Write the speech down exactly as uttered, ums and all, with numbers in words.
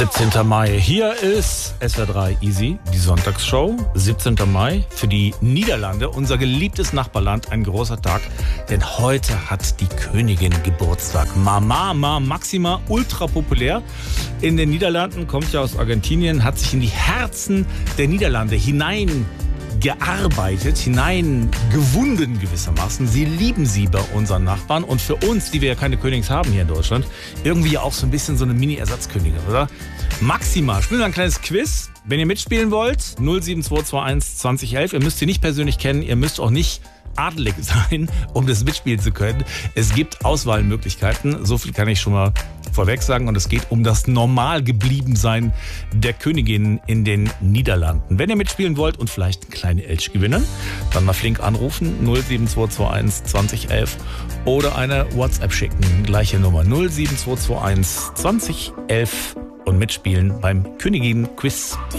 siebzehnten Mai. Hier ist S W R drei Easy, die Sonntagsshow. siebzehnten Mai für die Niederlande, unser geliebtes Nachbarland, ein großer Tag. Denn heute hat die Königin Geburtstag. Mama, Ma Maxima, ultra populär. In den Niederlanden, kommt ja aus Argentinien, hat sich in die Herzen der Niederlande hinein gearbeitet, hineingewunden gewissermaßen. Sie lieben sie bei unseren Nachbarn und für uns, die wir ja keine Königs haben hier in Deutschland, irgendwie auch so ein bisschen so eine Mini-Ersatzkönigin, oder? Maxima, spielen wir ein kleines Quiz. Wenn ihr mitspielen wollt, null sieben zwei zwei eins zwanzig elf. Ihr müsst sie nicht persönlich kennen, ihr müsst auch nicht adelig sein, um das mitspielen zu können. Es gibt Auswahlmöglichkeiten, so viel kann ich schon mal vorweg sagen. Und es geht um das Normalgebliebensein der Königin in den Niederlanden. Wenn ihr mitspielen wollt und vielleicht eine kleine Elch gewinnen, dann mal flink anrufen, null sieben zwei zwei eins zwanzig elf oder eine WhatsApp schicken. Gleiche Nummer, null sieben zwei zwei eins zwanzig elf und mitspielen beim Königin-Quiz.